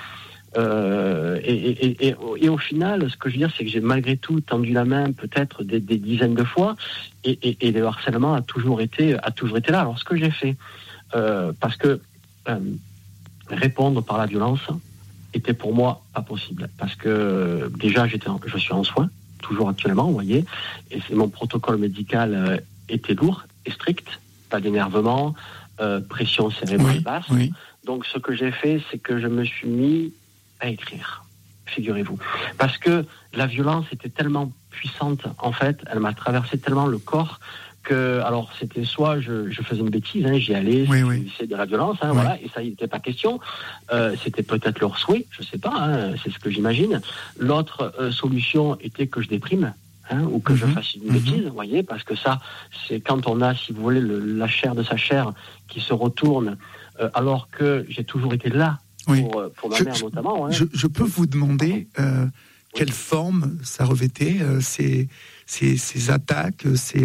Et au final, ce que je veux dire, c'est que j'ai malgré tout tendu la main peut-être des dizaines de fois, et le harcèlement a toujours été là. Alors ce que j'ai fait, parce que répondre par la violence était pour moi pas possible, parce que déjà je suis en soins toujours actuellement, vous voyez, et mon protocole médical était lourd et strict, pas d'énervement, pression cérébrale basse. Donc ce que j'ai fait, c'est que je me suis mis à écrire, figurez-vous, parce que la violence était tellement puissante, en fait, elle m'a traversé tellement le corps que, alors c'était soit je faisais une bêtise, j'y allais, c'est de la violence, et ça, il n'était pas question. C'était peut-être leur souhait, je sais pas, c'est ce que j'imagine. L'autre solution était que je déprime, ou que je fasse une bêtise, vous voyez, parce que ça, c'est quand on a, si vous voulez, la chair de sa chair qui se retourne, alors que j'ai toujours été là pour ma mère notamment. Je peux vous demander quelle forme ça revêtait, ces attaques,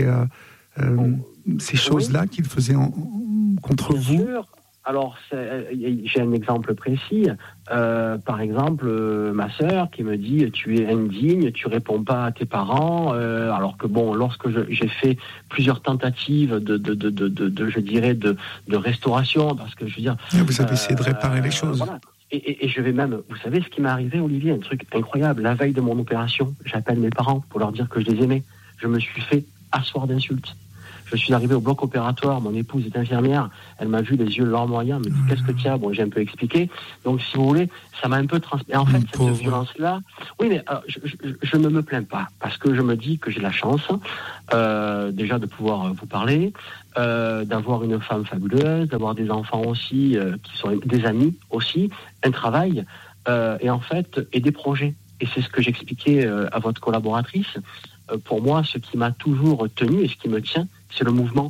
ces choses-là qu'il faisait contre Bien vous. sûr. Alors, j'ai un exemple précis. Par exemple, ma sœur qui me dit « Tu es indigne, tu réponds pas à tes parents. » Alors que lorsque j'ai fait plusieurs tentatives de restauration, parce que je veux dire... Vous avez essayé de réparer les choses. Voilà. Et je vais même... Vous savez ce qui m'est arrivé, Olivier? Un truc incroyable. La veille de mon opération, j'appelle mes parents pour leur dire que je les aimais. Je me suis fait asseoir d'insultes. Je suis arrivé au bloc opératoire, mon épouse est infirmière, elle m'a vu les yeux larmoyants, mais qu'est-ce que tu as ? Bon, j'ai un peu expliqué. Donc, si vous voulez, ça m'a un peu transmis. En fait, cette violence-là, oui, mais je ne me plains pas, parce que je me dis que j'ai la chance, déjà de pouvoir vous parler, d'avoir une femme fabuleuse, d'avoir des enfants aussi, qui sont des amis aussi, un travail, et en fait, et des projets. Et c'est ce que j'expliquais à votre collaboratrice. Pour moi, ce qui m'a toujours tenu et ce qui me tient, c'est le mouvement.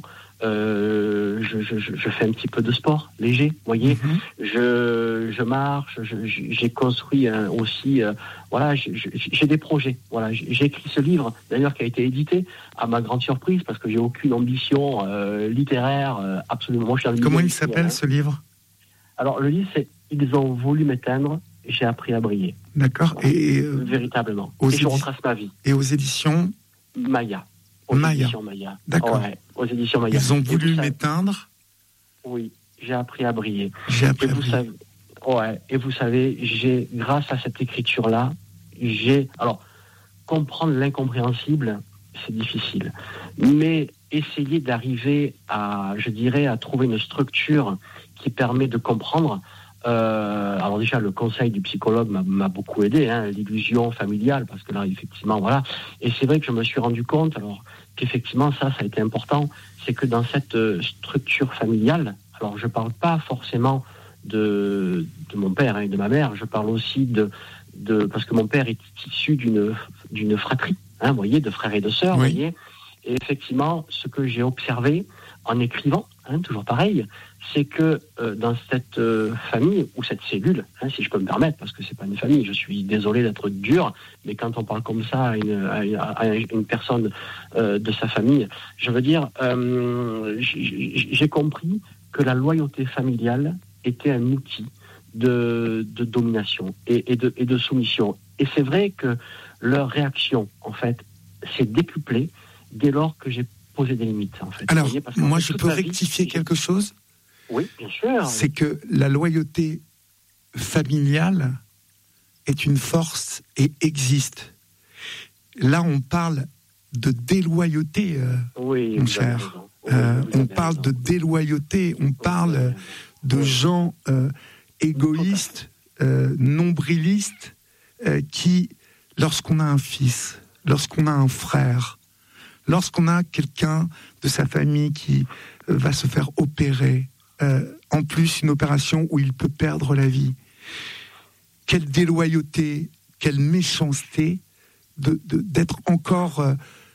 Je fais un petit peu de sport léger, vous voyez. Je marche, j'ai construit aussi, voilà, j'ai des projets. Voilà, j'ai écrit ce livre, d'ailleurs, qui a été édité à ma grande surprise, parce que j'ai aucune ambition littéraire, absolument. Comment il s'appelle, ce livre ? Alors, le livre, c'est « Ils ont voulu m'éteindre, j'ai appris à briller ». D'accord. Et véritablement. Et je retrace ma vie. Et aux éditions Maya. Éditions Maya. D'accord. Ouais, aux éditions Maya. Ils ont voulu m'éteindre. Oui, j'ai appris à briller. J'ai appris à briller. Et vous savez, grâce à cette écriture-là, alors, comprendre l'incompréhensible, c'est difficile. Mais essayer d'arriver à trouver une structure qui permet de comprendre. Alors déjà, le conseil du psychologue m'a beaucoup aidé, l'illusion familiale, parce que là, effectivement, voilà. Et c'est vrai que je me suis rendu compte, alors qu'effectivement, ça a été important, c'est que dans cette structure familiale, alors je parle pas forcément de mon père et de ma mère, je parle aussi de parce que mon père est issu d'une fratrie, vous voyez, de frères et de sœurs, oui. Vous voyez. Et effectivement, ce que j'ai observé en écrivant, toujours pareil, c'est que dans cette famille, ou cette cellule, si je peux me permettre, parce que c'est pas une famille, je suis désolé d'être dur, mais quand on parle comme ça à une personne de sa famille, je veux dire, j'ai compris que la loyauté familiale était un outil de domination et de soumission. Et c'est vrai que leur réaction, en fait, s'est décuplée dès lors que j'ai posé des limites, en fait. Alors, voyez, parce moi, fait, je peux rectifier quelque chose ? Oui, bien sûr. C'est que la loyauté familiale est une force et existe. Là, on parle de déloyauté, oui, mon cher. On parle de déloyauté, on parle de gens égoïstes, nombrilistes, qui, lorsqu'on a un fils, lorsqu'on a un frère, lorsqu'on a quelqu'un de sa famille qui va se faire opérer, en plus une opération où il peut perdre la vie, quelle déloyauté, quelle méchanceté d'être encore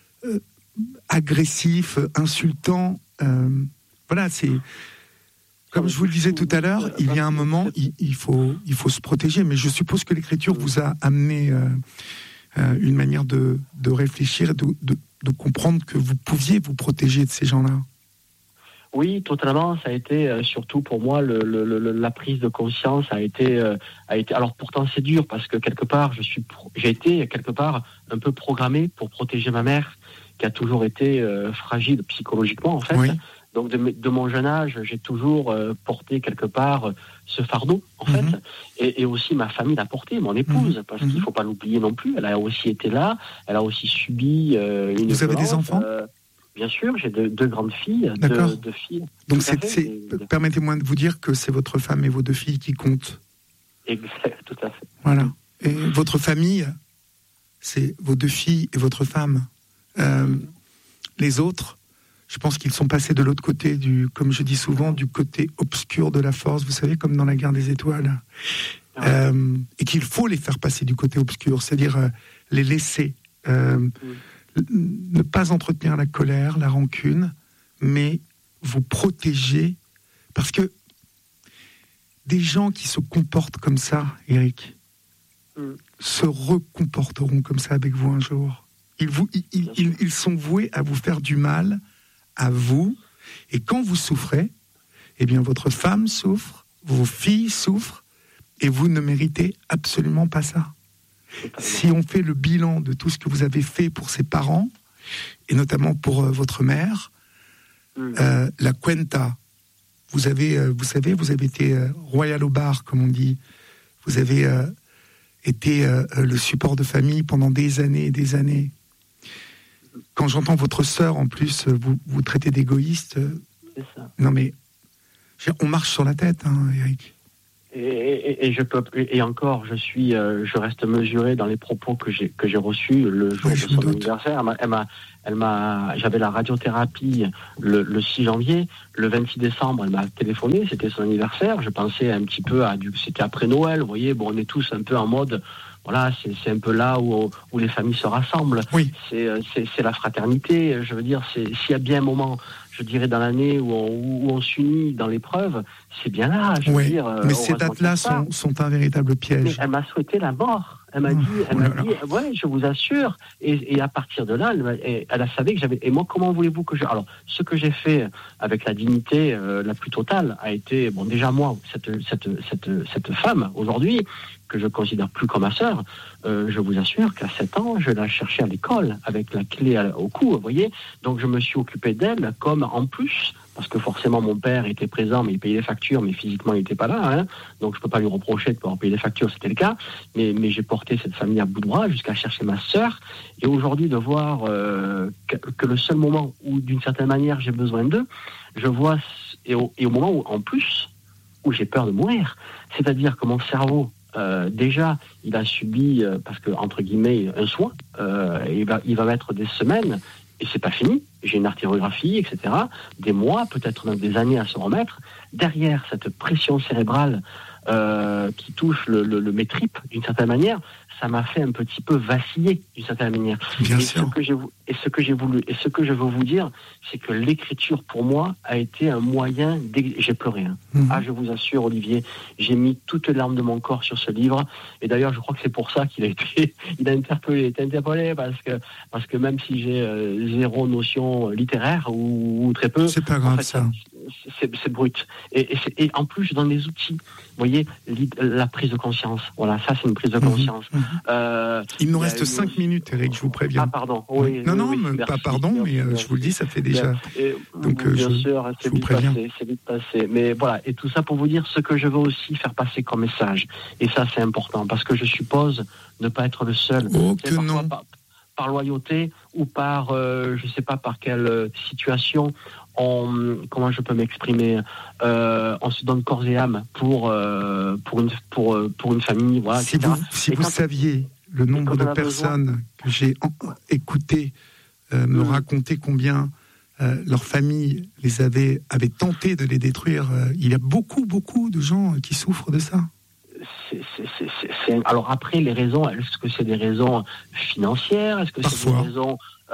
agressif, insultant. Voilà, c'est... Comme je vous le disais tout à l'heure, il y a un moment, il faut se protéger, mais je suppose que l'écriture vous a amené une manière de réfléchir, de comprendre que vous pouviez vous protéger de ces gens-là. Oui, totalement. Ça a été surtout pour moi la prise de conscience a été. Alors pourtant c'est dur parce que quelque part j'ai été quelque part un peu programmé pour protéger ma mère qui a toujours été fragile psychologiquement en fait. Oui. Donc de mon jeune âge, j'ai toujours porté quelque part ce fardeau en fait, et aussi ma famille l'a porté, mon épouse, parce qu'il faut pas l'oublier non plus. Elle a aussi été là, elle a aussi subi une. Vous avez des enfants? Bien sûr, j'ai deux grandes filles, deux filles. Donc permettez-moi de vous dire que c'est votre femme et vos deux filles qui comptent. Exact, tout à fait. Voilà. Et votre famille, c'est vos deux filles et votre femme. Les autres, je pense qu'ils sont passés de l'autre côté, comme je dis souvent, du côté obscur de la force, vous savez, comme dans la guerre des étoiles. Et qu'il faut les faire passer du côté obscur, c'est-à-dire les laisser, ne pas entretenir la colère, la rancune, mais vous protéger. Parce que des gens qui se comportent comme ça, Eric, se recomporteront comme ça avec vous un jour. Ils sont voués à vous faire du mal, à vous, et quand vous souffrez, eh bien votre femme souffre, vos filles souffrent, et vous ne méritez absolument pas ça. Si on fait le bilan de tout ce que vous avez fait pour ses parents, et notamment pour votre mère, la cuenta, vous avez été royal au bar, comme on dit, vous avez été le support de famille pendant des années et des années. quand j'entends votre sœur, en plus, vous traitez d'égoïste. C'est ça. Non mais, on marche sur la tête, Eric. Et encore, je reste mesuré dans les propos que j'ai reçus le jour de son anniversaire. J'avais la radiothérapie le 6 janvier. Le 26 décembre, elle m'a téléphoné. C'était son anniversaire. Je pensais un petit peu c'était après Noël. Vous voyez, bon, on est tous un peu en mode. Voilà, c'est un peu là où les familles se rassemblent. Oui. C'est la fraternité. Je veux dire, s'il y a bien un moment, je dirais, dans l'année où on s'unit dans l'épreuve, c'est bien là. Je veux dire, mais ces dates-là sont un véritable piège. Mais elle m'a souhaité la mort. Elle m'a dit, ouais, je vous assure. Et à partir de là, elle a savait que j'avais. Et moi, comment voulez-vous que alors, ce que j'ai fait avec la dignité la plus totale a été, bon, déjà moi, cette femme aujourd'hui que je considère plus comme ma sœur, je vous assure qu'à 7 ans, je l'ai cherchée à l'école avec la clé au cou, vous voyez. Donc je me suis occupé d'elle comme en plus, parce que forcément mon père était présent, mais il payait les factures, mais physiquement il n'était pas là, donc je peux pas lui reprocher de pouvoir payer les factures, c'était le cas. Mais j'ai porté cette famille à bout de bras jusqu'à chercher ma sœur, et aujourd'hui de voir que le seul moment où d'une certaine manière j'ai besoin d'eux, je vois et au moment où en plus où j'ai peur de mourir, c'est-à-dire que mon cerveau déjà, il a subi, parce que entre guillemets, un soin. Il va mettre des semaines et c'est pas fini. J'ai une artériographie, etc. Des mois, peut-être même des années à se remettre. Derrière cette pression cérébrale qui touche mes tripes d'une certaine manière, ça m'a fait un petit peu vaciller d'une certaine manière. Bien sûr. Ce que je veux vous dire, c'est que l'écriture pour moi a été un moyen. J'ai pleuré. Je vous assure, Olivier, j'ai mis toutes les larmes de mon corps sur ce livre. Et d'ailleurs, je crois que c'est pour ça qu'il a été interpellé parce que même si j'ai zéro notion littéraire ou très peu, c'est pas grave, en fait, ça. C'est brut. Et en plus, je donne des outils. Vous voyez, la prise de conscience. Voilà, ça, c'est une prise de conscience. Il nous reste 5 minutes, Eric, je vous préviens. Ah, pardon. Oui, non, merci, pas pardon, mais je vous le dis, ça fait déjà. Donc, bien sûr, c'est vite passé. Mais voilà, et tout ça pour vous dire ce que je veux aussi faire passer comme message. Et ça, c'est important, parce que je suppose ne pas être le seul. Oh, que non. Par loyauté ou par, je sais pas par quelle situation, comment je peux m'exprimer, on se donne corps et âme pour une famille, voilà. Si vous saviez le nombre de personnes que j'ai écoutées me raconter combien leur famille avait tenté de les détruire, il y a beaucoup de gens qui souffrent de ça. Alors après, les raisons, est-ce que c'est des raisons financières? Est-ce que c'est des raisons,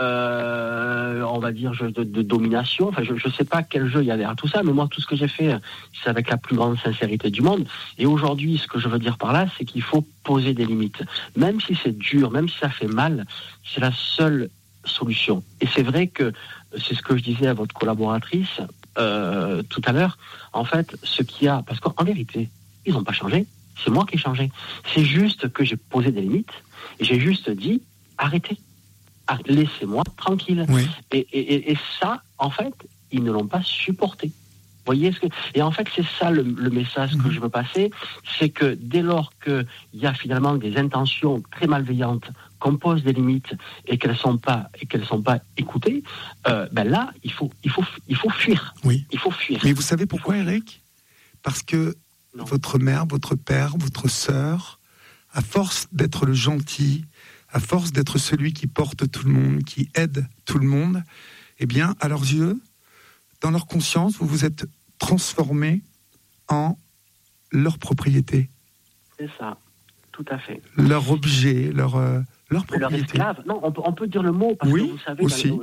on va dire, de domination? Enfin, je ne sais pas quel jeu il y a derrière tout ça, mais moi, tout ce que j'ai fait, c'est avec la plus grande sincérité du monde. Et aujourd'hui, ce que je veux dire par là, c'est qu'il faut poser des limites. Même si c'est dur, même si ça fait mal, c'est la seule solution. Et c'est vrai que c'est ce que je disais à votre collaboratrice tout à l'heure. En fait, ce qu'il y a, parce qu'en vérité, ils n'ont pas changé. C'est moi qui ai changé. C'est juste que j'ai posé des limites et j'ai juste dit arrêtez. Laissez-moi tranquille. Oui. Et ça, en fait, ils ne l'ont pas supporté. Voyez ce que... Et en fait, c'est ça le message que je veux passer, c'est que dès lors qu'il y a finalement des intentions très malveillantes, qu'on pose des limites et qu'elles sont pas écoutées, là, il faut fuir. Oui. Il faut fuir. Mais vous savez pourquoi, Eric ? Parce que votre mère, votre père, votre sœur, à force d'être le gentil, à force d'être celui qui porte tout le monde, qui aide tout le monde, eh bien, à leurs yeux, dans leur conscience, vous vous êtes transformé en leur propriété. C'est ça, tout à fait. Leur objet, leur propriété. Leur esclave. Non, on peut dire le mot parce que vous savez,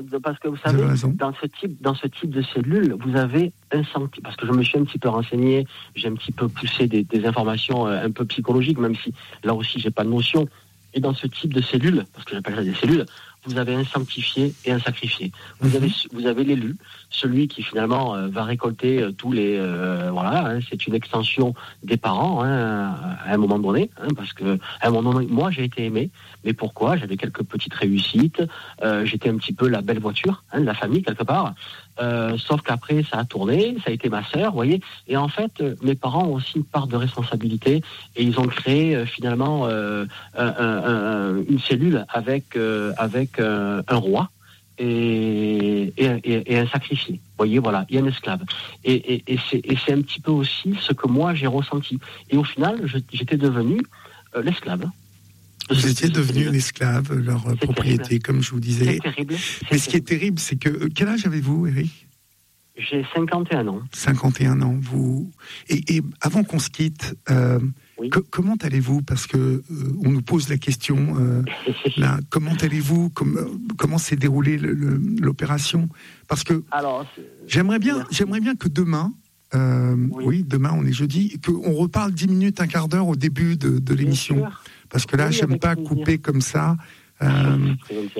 dans ce type de cellule, vous avez un sentiment. Parce que je me suis un petit peu renseigné, j'ai un petit peu poussé des informations un peu psychologiques, même si là aussi j'ai pas de notion. Et dans ce type de cellules, parce que j'appelle ça des cellules, vous avez un sanctifié et un sacrifié. Vous avez l'élu, celui qui finalement va récolter tous les... c'est une extension des parents à un moment donné, parce que à un moment donné, moi j'ai été aimé, mais pourquoi ? J'avais quelques petites réussites, j'étais un petit peu la belle voiture de la famille quelque part, sauf qu'après ça a tourné, ça a été ma sœur, vous voyez, et en fait mes parents ont aussi une part de responsabilité et ils ont créé finalement une cellule avec un roi et un sacrifié. Vous voyez, voilà, il y a un esclave. Et c'est un petit peu aussi ce que moi j'ai ressenti. Et au final, j'étais devenu l'esclave. Vous étiez devenu l'esclave, leur propriété, terrible. Comme je vous disais. C'est terrible. Mais ce qui est terrible, c'est que... Quel âge avez-vous, Eric ? J'ai 51 ans. 51 ans. Et avant qu'on se quitte, oui. Comment allez-vous ? Parce que on nous pose la question, là, comment allez-vous ? Comment s'est déroulée l'opération ? Parce que j'aimerais bien que demain, demain on est jeudi, qu'on reparle 10 minutes, un quart d'heure au début de l'émission. Parce que là, j'aime pas couper comme ça. Non,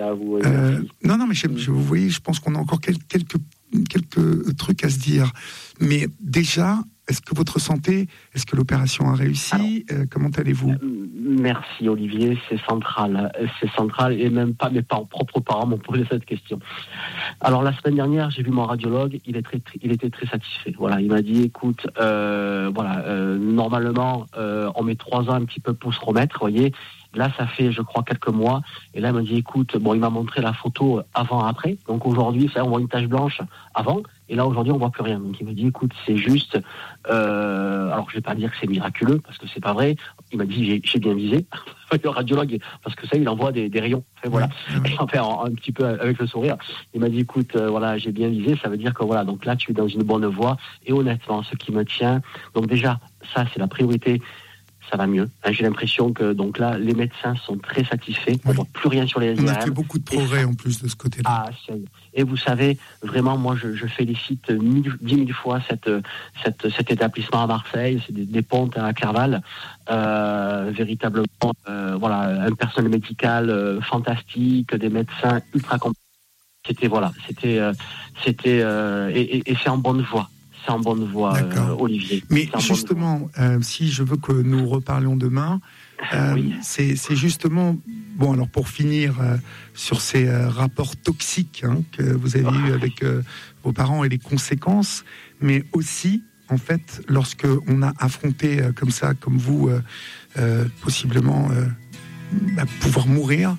mais vous voyez, je pense qu'on a encore quelques trucs à se dire. Mais déjà, est-ce que votre santé, est-ce que l'opération a réussi ? Comment allez-vous ? Merci Olivier, c'est central, et même pas mes propres parents m'ont posé cette question. Alors la semaine dernière, j'ai vu mon radiologue, il était très satisfait. Voilà, il m'a dit, écoute, normalement, on met 3 ans un petit peu pour se remettre, vous voyez. Là, ça fait, je crois, quelques mois. Et là, il m'a dit, écoute, il m'a montré la photo avant-après. Donc aujourd'hui, on voit une tache blanche avant. Et là, aujourd'hui, on voit plus rien. Donc il m'a dit, écoute, c'est juste... alors, je vais pas dire que c'est miraculeux, parce que c'est pas vrai. Il m'a dit, j'ai bien visé. Le radiologue, parce que ça, il envoie des rayons. Enfin, voilà. Enfin, un petit peu avec le sourire. Il m'a dit, écoute, j'ai bien visé. Ça veut dire que voilà, donc là, tu es dans une bonne voie. Et honnêtement, ce qui me tient... Donc déjà, ça, c'est la priorité. Ça va mieux. J'ai l'impression que donc là, les médecins sont très satisfaits. On ne voit plus rien sur les IRM. On a fait beaucoup de progrès en plus de ce côté-là. Et vous savez, vraiment, moi, je félicite 10 000 fois cet établissement à Marseille, c'est des pontes à Clerval. Véritablement, un personnel médical fantastique, des médecins ultra compétents. C'était c'est en bonne voie. C'est en bonne voie, Olivier. Mais justement, si je veux que nous reparlions demain, c'est justement... Bon, alors pour finir sur ces rapports toxiques que vous avez eus avec vos parents et les conséquences, mais aussi, en fait, lorsque on a affronté comme ça, comme vous, possiblement pouvoir mourir...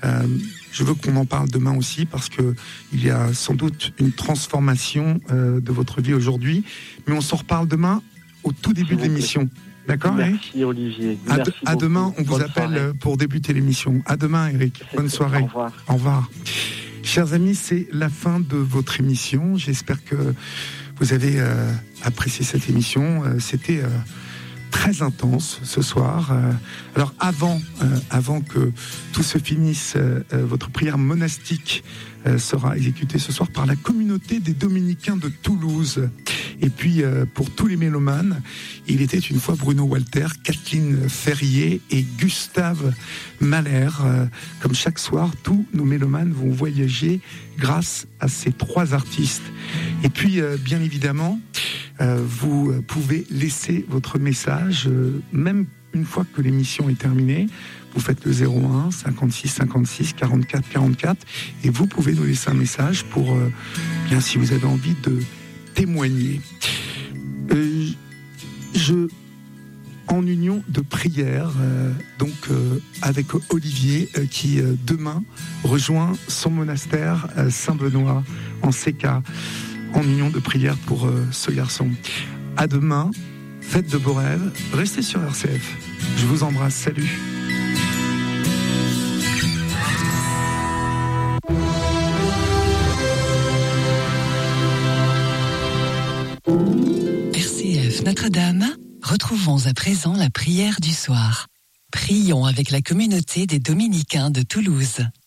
je veux qu'on en parle demain aussi parce que il y a sans doute une transformation de votre vie aujourd'hui. Mais on s'en reparle demain au tout début de l'émission. D'accord, Eric ? Merci Olivier. À demain, on vous appelle pour débuter l'émission. À demain, Eric. Bonne soirée. Au revoir. Au revoir. Chers amis, c'est la fin de votre émission. J'espère que vous avez apprécié cette émission. C'était... très intense ce soir. Alors avant que tout se finisse, votre prière monastique sera exécutée ce soir par la communauté des Dominicains de Toulouse. Et puis pour tous les mélomanes, il était une fois Bruno Walter, Kathleen Ferrier et Gustave Mahler. Comme chaque soir, tous nos mélomanes vont voyager grâce à ces 3 artistes. Et puis bien évidemment, vous pouvez laisser votre message, même une fois que l'émission est terminée. Vous faites le 01 56 56 44 44 et vous pouvez nous laisser un message pour, bien si vous avez envie de témoigner. En union de prière, avec Olivier qui demain rejoint son monastère Saint-Benoît en CK. En union de prière pour ce garçon. À demain, faites de beaux rêves, restez sur RCF. Je vous embrasse, salut. RCF Notre-Dame, retrouvons à présent la prière du soir. Prions avec la communauté des Dominicains de Toulouse.